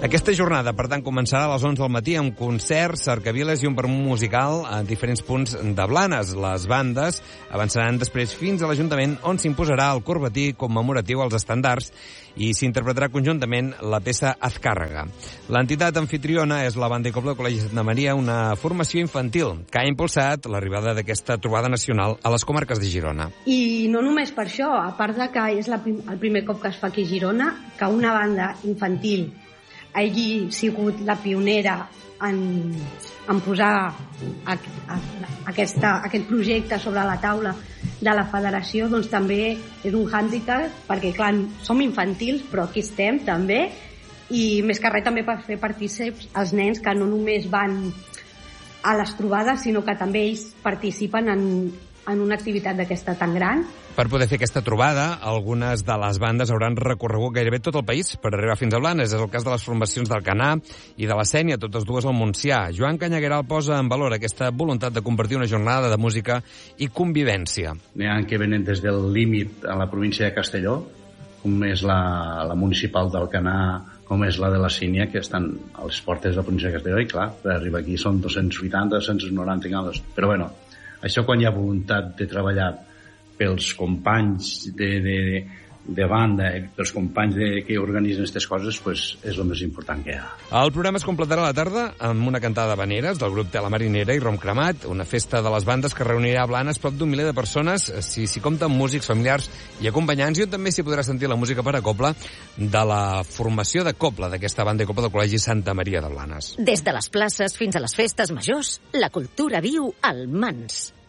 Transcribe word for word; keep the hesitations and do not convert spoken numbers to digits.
Aquesta jornada, per tant, començarà a les onze del matí amb concerts, cercaviles i un vermut musical a diferents punts de Blanes. Les bandes avançaran després fins a l'Ajuntament, on s'imposarà el corbatí commemoratiu als estandards i s'interpretarà conjuntament la peça Azcárraga. L'entitat anfitriona és la Banda i Cobla del Col·legi Santa Maria, una formació infantil que ha impulsat l'arribada d'aquesta trobada nacional a les comarques de Girona. I no només per això, a part de que és la prim- el primer cop que es fa aquí a Girona, que una banda infantil hagi sigut la pionera en, en posar a, a, aquesta, aquest projecte sobre la taula de la federació, doncs també és un hàndicap, perquè clar, som infantils, però aquí estem també, i més que res també per fer partícips els nens que no només van a les trobades, sinó que també ells participen en, en una activitat d'aquesta tan gran. Per poder fer aquesta trobada, algunes de les bandes hauran recorregut gairebé tot el país per arribar fins a Blanes. És el cas de les formacions del Canà i de la Sénia, totes dues al Montsià. Joan Canyagueral posa en valor aquesta voluntat de compartir una jornada de música i convivència. N'hi ha que venen des del límit a la província de Castelló, com és la, la municipal del Canà, com és la de la Sénia, que estan a les portes de la província de Castelló, i clar, per arribar aquí són dos-cents vuitanta, dos-cents noranta graus. Però bueno, això quan hi ha voluntat de treballar pels companys de, de, de banda, pels companys de, que organitzen aquestes coses, pues, és el més important que hi ha. El programa es completarà a la tarda amb una cantada d'habaneres del grup Tela Marinera i Rom Cremat, una festa de les bandes que reunirà a Blanes prop d'un miler de persones, si s'hi compten músics, familiars i acompanyants, i on també s'hi podrà sentir la música per a cobla de la formació de cobla d'aquesta banda i cobla del Col·legi Santa Maria de Blanes. Des de les places fins a les festes majors, la cultura viu al Mans.